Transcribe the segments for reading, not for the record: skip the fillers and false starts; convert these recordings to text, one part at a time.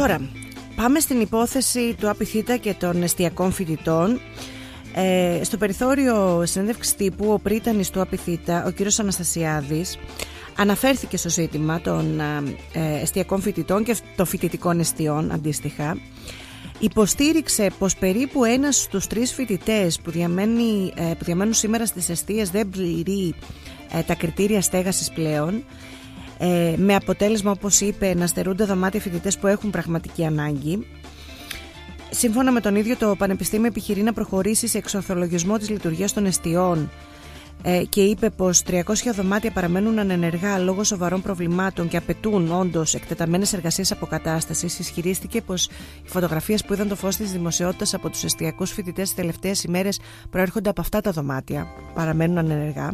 Τώρα, πάμε στην υπόθεση του ΑΠΙΘ και των εστιακών φοιτητών. Στο περιθώριο συνέντευξης τύπου, ο πρίτανης του ΑΠΙΘ, ο κύριος Αναστασιάδης, αναφέρθηκε στο ζήτημα των εστιακών φοιτητών και των φοιτητικών εστιών αντίστοιχα. Υποστήριξε πως περίπου ένας στους 3 φοιτητές που διαμένουν σήμερα στις εστίες δεν πληρεί τα κριτήρια στέγασης πλέον, με αποτέλεσμα, όπως είπε, να στερούνται δωμάτια φοιτητές που έχουν πραγματική ανάγκη. Σύμφωνα με τον ίδιο, το Πανεπιστήμιο επιχειρεί να προχωρήσει σε εξορθολογισμό της λειτουργίας των εστιών και είπε πως 300 δωμάτια παραμένουν ανενεργά λόγω σοβαρών προβλημάτων και απαιτούν όντως εκτεταμένες εργασίες αποκατάστασης. Ισχυρίστηκε πως οι φωτογραφίες που είδαν το φως της δημοσιότητας από τους εστιακούς φοιτητές τις τελευταίες ημέρες προέρχονται από αυτά τα δωμάτια, παραμένουν ανενεργά.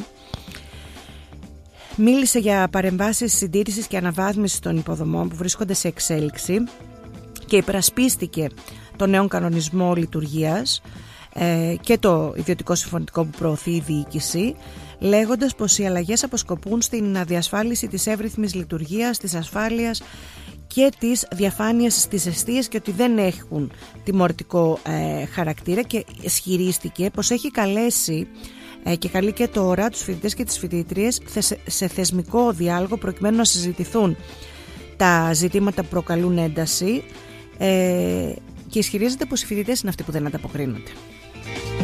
Μίλησε για παρεμβάσεις συντήρησης και αναβάθμισης των υποδομών που βρίσκονται σε εξέλιξη και υπερασπίστηκε τον νέο κανονισμό λειτουργίας και το ιδιωτικό συμφωνητικό που προωθεί η διοίκηση, λέγοντας πως οι αλλαγές αποσκοπούν στην διασφάλιση της εύρυθμης λειτουργίας, της ασφάλειας και της διαφάνειας στις εστίες και ότι δεν έχουν τιμωρητικό χαρακτήρα, και ισχυρίστηκε πως έχει καλέσει και καλεί και τώρα τους φοιτητές και τις φοιτήτριες σε θεσμικό διάλογο προκειμένου να συζητηθούν τα ζητήματα που προκαλούν ένταση, και ισχυρίζεται πως οι φοιτητές είναι αυτοί που δεν ανταποκρίνονται.